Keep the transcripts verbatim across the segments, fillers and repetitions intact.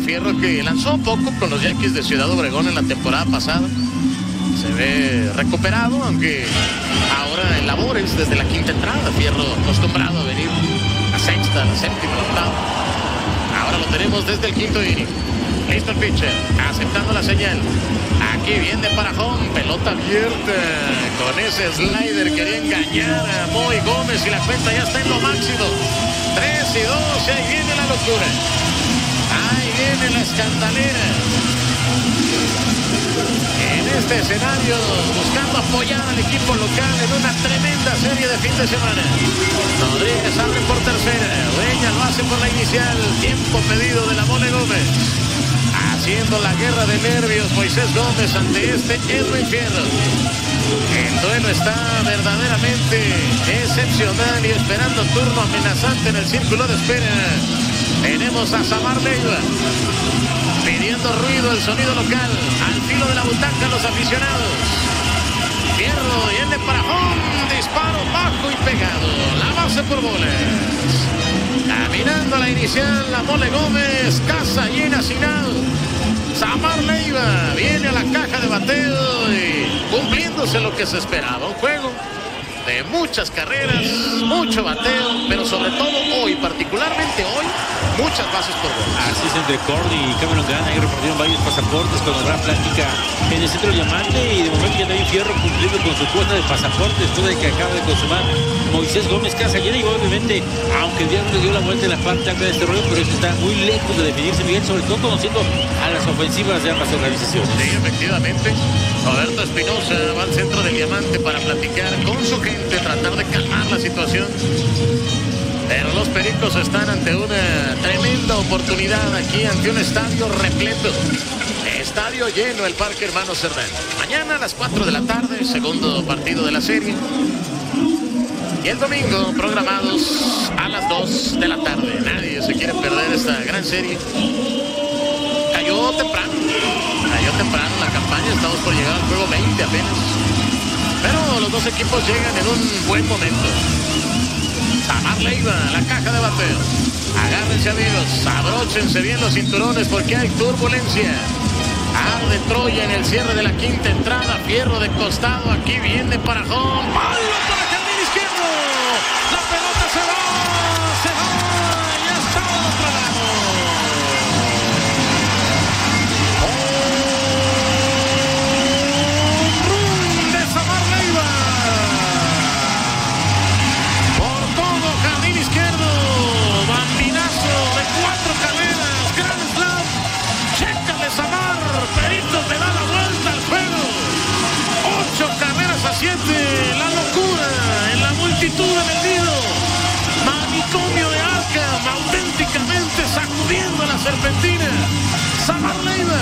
Fierro, que lanzó poco con los Yankees de Ciudad Obregón en la temporada pasada. Se ve recuperado, aunque ahora en labores desde la quinta entrada. Fierro acostumbrado a venir a sexta, a la séptima, a la octava. Ahora lo tenemos desde el quinto inning. Listo el pitcher, aceptando la señal. Aquí viene para home, pelota abierta. Con ese slider quería engañar a Moy Gómez y la cuenta ya está en lo máximo. tres y dos, y ahí viene la locura. Ahí viene la escandalera. En este escenario, buscando apoyar al equipo local en una tremenda serie de fin de semana. Rodríguez abre por tercera. Ureña lo hace por la inicial. Tiempo pedido de la Mole Gómez. Haciendo la guerra de nervios Moisés Gómez ante este Edwin Fierro. El duelo está verdaderamente excepcional y esperando turno amenazante en el círculo de espera. Tenemos a Samar Leiva pidiendo ruido, el sonido local. Al filo de la butaca los aficionados. Fierro viene para home. Disparo bajo y pegado. La base por bolas. Caminando a la inicial, la Mole Gómez, casa llena sin out. Samar Leiva viene a la caja de bateo y cumpliéndose lo que se esperaba. Un juego de muchas carreras, mucho bateo, pero sobre todo hoy, particularmente hoy, muchas bases por bolas. Así es, entre Cordy y Cameron Gana ahí repartieron varios pasaportes con la gran plática en el centro del diamante, y de momento ya también Fierro cumpliendo con su cuota de pasaportes después de que acaba de consumar Moisés Gómez, casa llena. Y obviamente, aunque el viernes le dio la vuelta en la parte alta de este rollo, pero esto está muy lejos de definirse, Miguel, sobre todo conociendo a las ofensivas de ambas organizaciones. Sí, efectivamente. Roberto Espinosa va al centro del diamante para platicar con su gente, tratar de calmar la situación. Pero los Pericos están ante una tremenda oportunidad aquí, ante un estadio repleto. Estadio lleno, el Parque Hermanos Cerdán. Mañana a las cuatro de la tarde, segundo partido de la serie. Y el domingo programados a las dos de la tarde. Nadie se quiere perder esta gran serie. Cayó temprano. Cayó temprano la campaña. Estamos por llegar al juego veinte apenas. Pero los dos equipos llegan en un buen momento. Samar Leiva, la caja de bateo. Agárrense, amigos. Abróchense bien los cinturones porque hay turbulencia. Arde Troya en el cierre de la quinta entrada. Fierro de costado. Aquí viene para home. ¡Palo para jardín izquierdo! La pelota se va. Se va. Ya está el otro lado. ¡Home run de Samar Leiva! Por todo jardín izquierdo. Bambinazo de cuatro carreras. Gran slam. Chécale, Samar. Peritos le da la vuelta al juego. Ocho carreras a siete. La locura en la multitud en el nido. Manicomio de Arkham, auténticamente sacudiendo la serpentina. Samar Leiva.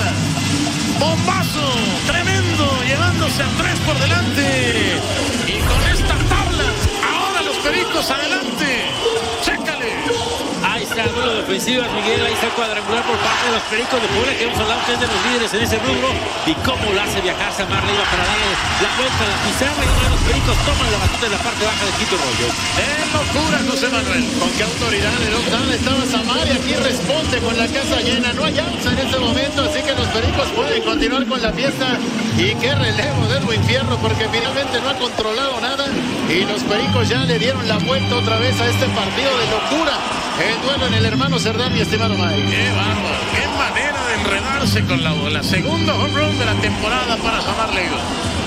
Bombazo tremendo, llevándose a tres por delante. Y con esta tabla, ahora los Pericos adelante. Chécale. Ahí está el duelo de ofensivas, Miguel. Ahí está el cuadrangular por parte de los Pericos de Puebla, que hemos hablado que es de los líderes en ese rubro. Y cómo lo hace viajar Samar Leiva para darle la vuelta a la pizarra. Y ahora los Pericos toman la batuta en la parte baja del quinto rollo. ¡Qué locura, José Manuel! Con qué autoridad de dónde estaba Samar, y aquí responde con la casa llena. No hay alza en este momento, así que los Pericos pueden continuar con la fiesta. Y qué relevo de Edwin Fierro, porque finalmente no ha controlado nada. Y los Pericos ya le dieron la vuelta otra vez a este partido de locura. El duelo en el Hermano Cerdán, mi estimado Mike. ¡Qué bárbaro! ¡Qué manera de enredarse con la bola! Segundo home run de la temporada para Samar Leiva.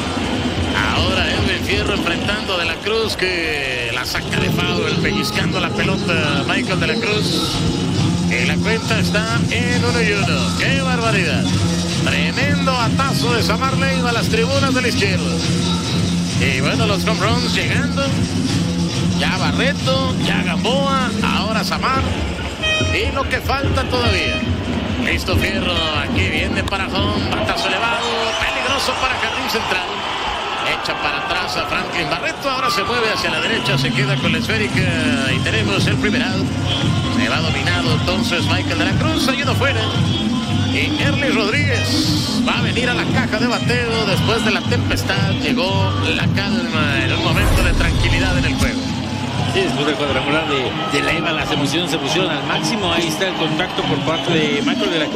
Ahora Edwin Fierro enfrentando a De la Cruz, que la saca de foul, pellizcando la pelota Michael De la Cruz. Y la cuenta está en uno y uno. ¡Qué barbaridad! Tremendo atazo de Samar Leiva a las tribunas de la izquierda. Y bueno, los home runs llegando. Ya Barreto, ya Gamboa, ahora Samar. Y lo que falta todavía. Listo Fierro, aquí viene para home, batazo elevado, peligroso para jardín central. Echa para atrás a Franklin Barreto, ahora se mueve hacia la derecha, se queda con la esférica y tenemos el primer out. Se va dominado entonces Michael De la Cruz, ayuda fuera. Y Erly Rodríguez va a venir a la caja de bateo después de la tempestad. Llegó la calma en un momento de tranquilidad en el juego. Sí, después del cuadrangular de, de Leiva, las emociones se pusieron al máximo. Ahí está el contacto por parte de Michael De la Cruz.